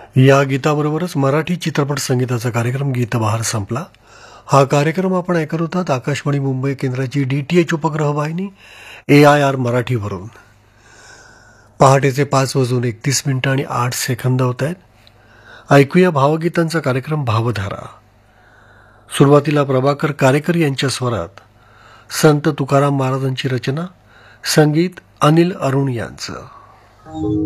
या गीताबरोबरच मराठी चित्रपट संगीताचा कार्यक्रम गीतबहार संपला. हा कार्यक्रम आपण ऐकत होतात आकाशवाणी मुंबई केंद्राची DTH उपग्रह वाहिनी AIR मराठीवरून. पहाटेचे 5:31 आणि 8 होत आहेत. ऐकूया भावगीतांचा कार्यक्रम भावधारा. सुरुवातीला प्रभाकर कारेकर यांच्या स्वरात संत तुकाराम महाराजांची रचना, संगीत अनिल अरुण यांचं.